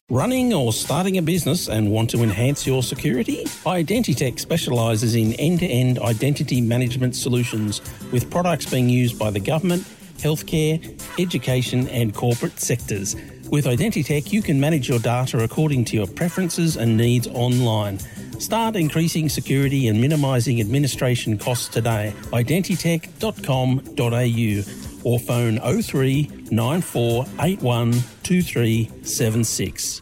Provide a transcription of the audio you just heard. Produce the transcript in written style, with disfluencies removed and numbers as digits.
Running or starting a business and want to enhance your security? Identitech specialises in end-to-end identity management solutions with products being used by the government, healthcare, education and corporate sectors. With Identitech, you can manage your data according to your preferences and needs online. Start increasing security and minimising administration costs today. Identitech.com.au or phone 03 9481 2376.